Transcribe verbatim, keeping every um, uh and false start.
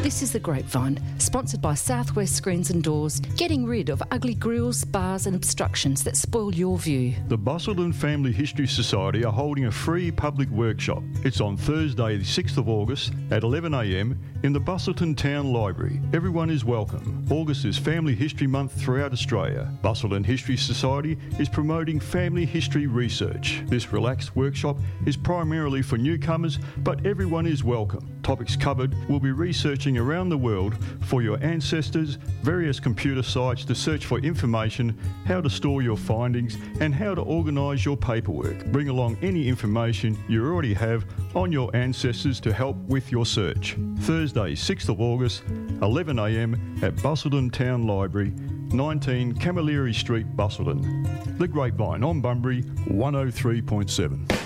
This is The Grapevine, sponsored by Southwest Screens and Doors, getting rid of ugly grills, bars and obstructions that spoil your view. The Busselton Family History Society are holding a free public workshop. It's on Thursday the sixth of August at eleven a m in the Busselton Town Library. Everyone is welcome. August is Family History Month throughout Australia. Busselton History Society is promoting family history research. This relaxed workshop is primarily for newcomers, but everyone is welcome. Topics covered will be researching around the world for your ancestors, various computer sites to search for information, how to store your findings, and how to organise your paperwork. Bring along any information you already have on your ancestors to help with your search. Thursday, sixth of August, eleven a m at Busselton Town Library, nineteen Camilleri Street, Busselton. The Grapevine on Bunbury, one oh three point seven.